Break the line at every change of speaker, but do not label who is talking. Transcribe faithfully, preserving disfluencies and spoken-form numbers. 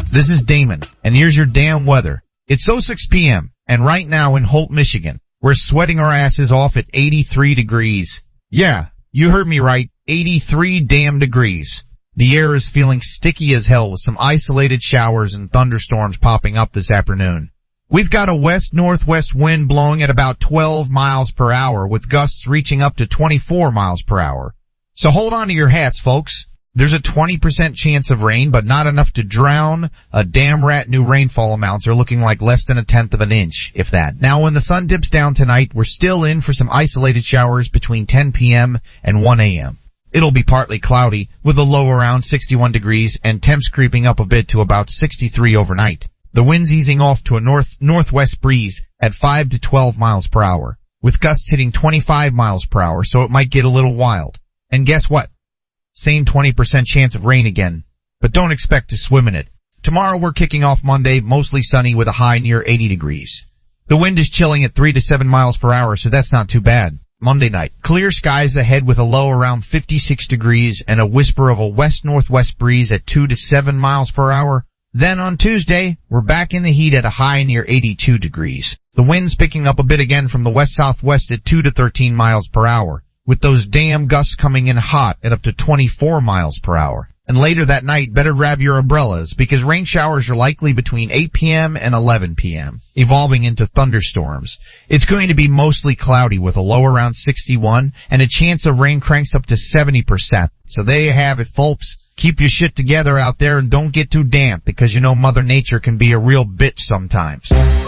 This is Damon, and here's your damn weather. It's oh six p.m., and right now in Holt, Michigan, we're sweating our asses off at eighty-three degrees. Yeah, you heard me right, eighty-three damn degrees. The air is feeling sticky as hell with some isolated showers and thunderstorms popping up this afternoon. We've got a west-northwest wind blowing at about twelve miles per hour with gusts reaching up to twenty-four miles per hour. So hold on to your hats, folks. There's a twenty percent chance of rain, but not enough to drown a damn rat. New rainfall amounts are looking like less than a tenth of an inch, if that. Now when the sun dips down tonight, we're still in for some isolated showers between ten p.m. and one a.m. It'll be partly cloudy with a low around sixty-one degrees and temps creeping up a bit to about sixty-three overnight. The wind's easing off to a north-northwest breeze at five to twelve miles per hour, with gusts hitting twenty-five miles per hour, so it might get a little wild. And guess what? Same twenty percent chance of rain again, but don't expect to swim in it. Tomorrow we're kicking off Monday, mostly sunny with a high near eighty degrees. The wind is chilling at three to seven miles per hour, so that's not too bad. Monday night, clear skies ahead with a low around fifty-six degrees and a whisper of a west-northwest breeze at two to seven miles per hour. Then on Tuesday, we're back in the heat at a high near eighty-two degrees. The wind's picking up a bit again from the west-southwest at two to thirteen miles per hour, with those damn gusts coming in hot at up to twenty-four miles per hour. And later that night, better grab your umbrellas because rain showers are likely between eight p.m. and eleven p.m., evolving into thunderstorms. It's going to be mostly cloudy with a low around sixty-one and a chance of rain cranks up to seventy percent. So there you have it, folks. Keep your shit together out there and don't get too damp because you know Mother Nature can be a real bitch sometimes.